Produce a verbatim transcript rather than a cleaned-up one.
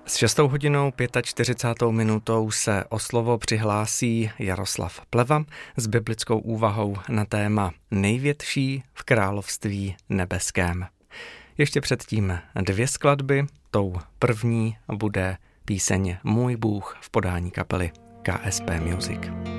S šestou hodinou čtyřicátou pětou minutou se o slovo přihlásí Jaroslav Pleva s biblickou úvahou na téma Největší v království nebeském. Ještě předtím dvě skladby, tou první bude píseň Můj Bůh v podání kapely K S P Music.